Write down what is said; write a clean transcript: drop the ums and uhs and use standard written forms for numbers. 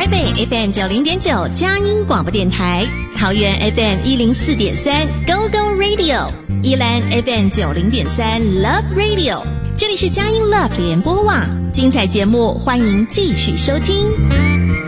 北 FM90.9 佳音广播电台，桃园 FM104.3 Go Go Radio， 宜兰 FM90.3 Love Radio， 这里是佳音 Love 联播网，精彩节目欢迎继续收听。